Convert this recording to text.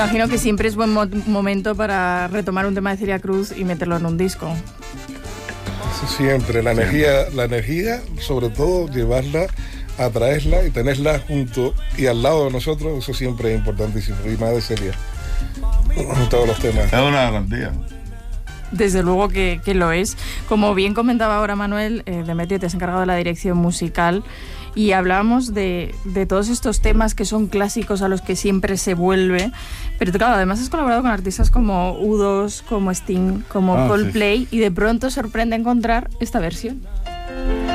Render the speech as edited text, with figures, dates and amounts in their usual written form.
Imagino que siempre es buen momento para retomar un tema de Celia Cruz y meterlo en un disco. Eso siempre, la energía, sobre todo llevarla, atraerla y tenerla junto y al lado de nosotros, eso siempre es importantísimo. Y más de Celia, en todos los temas. Es una garantía. Desde luego que lo es. Como bien comentaba ahora Manuel, Demetrio, te has encargado de la dirección musical y hablábamos de todos estos temas que son clásicos a los que siempre se vuelve, pero claro, además has colaborado con artistas como U2, como Sting, como Coldplay, sí. Y de pronto sorprende encontrar esta versión.